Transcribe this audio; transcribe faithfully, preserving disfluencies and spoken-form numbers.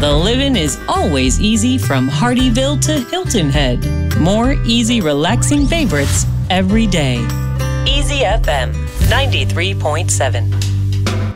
The living is always easy from Hardyville to Hilton Head. More easy, relaxing favorites every day. Easy F M ninety-three point seven.